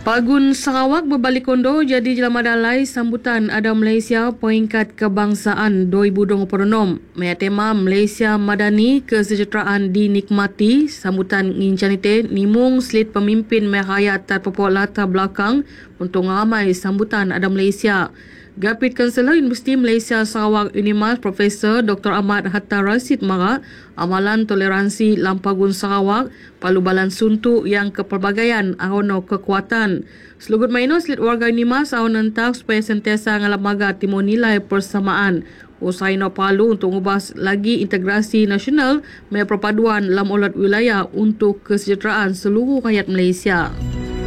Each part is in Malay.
Pagun Sarawak berbalik kondo jadi jelamadalai sambutan Ada Malaysia peringkat kebangsaan 2026. Maya tema Malaysia Madani kesejahteraan dinikmati. Sambutan ngincanite nimung selit pemimpin meraya terpopok latar belakang untuk ramai sambutan Ada Malaysia. Gapit Kansela Universiti Malaysia Sarawak UNIMAS Profesor Dr. Ahmad Hatta Rashid Mara amalan toleransi Lampagun Sarawak palu balan suntuk yang kepelbagaian ahono kekuatan. Selugut maino selit warga UNIMAS ahon nentak supaya sentiasa ngalamaga timur nilai persamaan. Usahaino palu untuk mengubah lagi integrasi nasional maya perpaduan dalam ulat wilayah untuk kesejahteraan seluruh rakyat Malaysia.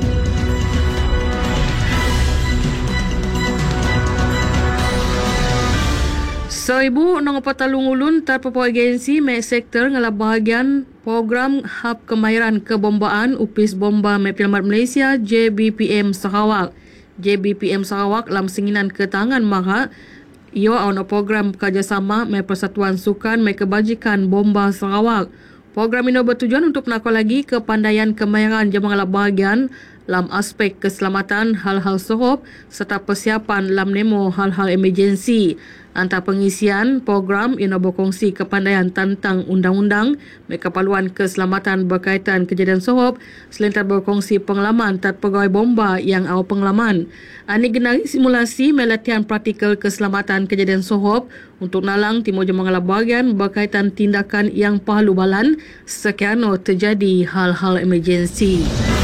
Seribu nong patalung ulun terpapau agensi mek sektor ngala bahagian program Hub Kemahiran Kebombaan Upis Bomba Mek Penyelamat Malaysia JBPM Sarawak. JBPM Sarawak dalam singinan ketangan mara ia ono program kerjasama mek Persatuan Sukan mek Kebajikan Bomba Sarawak. Program ini bertujuan untuk menakar lagi kepandaian kemahiran jemaah ngala bahagian dalam aspek keselamatan hal-hal sorop serta persiapan dalam nemo hal-hal emergensi. Antara pengisian program ia berkongsi kepandaian tentang undang-undang, keperluan keselamatan berkaitan kejadian sorop, selain berkongsi pengalaman pegawai bomba yang awal pengalaman. Ini genari simulasi melatihan praktikal keselamatan kejadian sorop untuk nalang timur jemaah bahagian berkaitan tindakan yang perlu balan sekiranya terjadi hal-hal emergensi.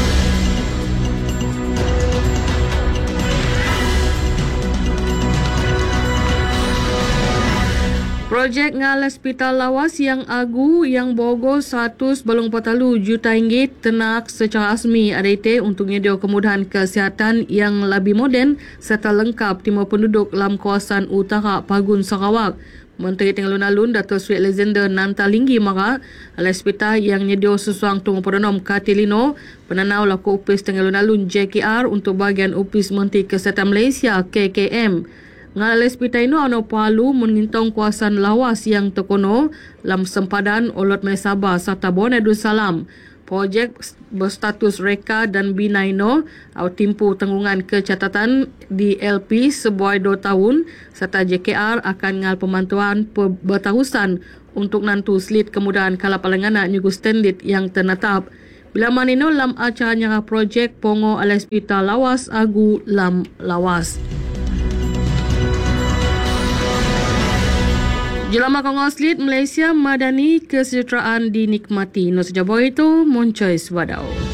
Projek ngal hospital lawas yang agu yang borgo 140 juta ringgit tenak secara asmi ADT untuk nyedia kemudahan kesihatan yang lebih moden serta lengkap timur penduduk dalam kawasan utara Pagun Sarawak. Menteri Tengah Alun Dato' Sri Alexander Nantalinggi Mara hospital yang nyedia sesuang tunggu pedonom Katilino penanau laku upis Tengah Alun JKR untuk bahagian upis Menteri Kesihatan Malaysia KKM. Ngal hospital ini ano palu menintong kawasan lawas yang terkono dalam sempadan Olot Mesabah serta Borneo Darussalam. Projek berstatus reka dan bina ino atau timpu tanggungan kecatatan di LP sebuah 2 tahun serta JKR akan ngal pemantauan bertarusan untuk nantu selit kemudahan kala palangana nyugu standard yang ternatap. Bila manino dalam acara nyara projek Pongo Hospital Lawas Agu Lam Lawas. Jelama Kongoslit Malaysia Madani kesejahteraan dinikmati. No sejauh itu, Moncois Wadau.